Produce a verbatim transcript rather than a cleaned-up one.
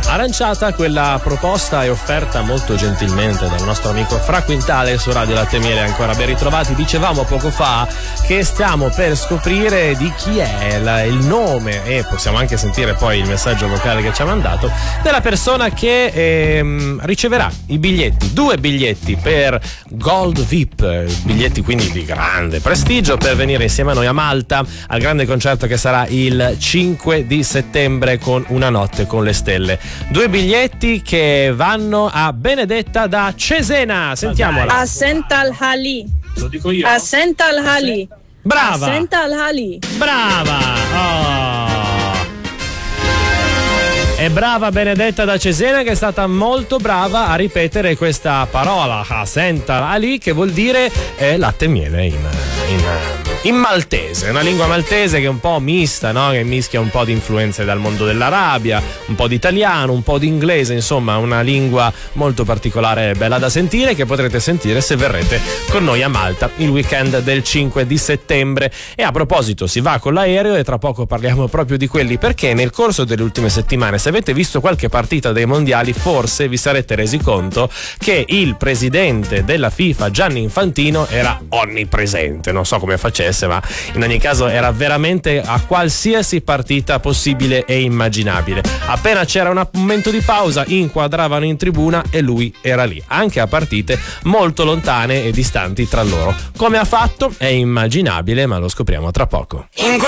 Aranciata quella proposta e offerta molto gentilmente dal nostro amico Fra Quintale su Radio Latte e Miele. Ancora ben ritrovati. Dicevamo poco fa che stiamo per scoprire di chi è la, il nome, e possiamo anche sentire poi il messaggio vocale che ci ha mandato, della persona che ehm, riceverà i biglietti, due biglietti per Gold V I P, biglietti quindi di grande prestigio per venire insieme a noi a Malta al grande concerto che sarà il cinque di settembre con Una notte con le stelle. Due biglietti che vanno a Benedetta da Cesena. Sentiamola. A Sental Hali. Lo dico io? A Sental Hali. Brava. A Sental Hali. Brava. Oh. E brava Benedetta da Cesena, che è stata molto brava a ripetere questa parola, a Sental Hali, che vuol dire eh, latte e miele in, in in maltese, una lingua maltese che è un po' mista, no? Che mischia un po' di influenze dal mondo dell'Arabia, un po' di italiano, un po' di inglese, insomma una lingua molto particolare e bella da sentire, che potrete sentire se verrete con noi a Malta il weekend del cinque di settembre. E a proposito, si va con l'aereo e tra poco parliamo proprio di quelli, perché nel corso delle ultime settimane, se avete visto qualche partita dei mondiali, forse vi sarete resi conto che il presidente della FIFA, Gianni Infantino, era onnipresente, non so come facesse, ma in ogni caso era veramente a qualsiasi partita possibile e immaginabile. Appena c'era un momento di pausa inquadravano in tribuna e lui era lì, anche a partite molto lontane e distanti tra loro. Come ha fatto è immaginabile, ma lo scopriamo tra poco. In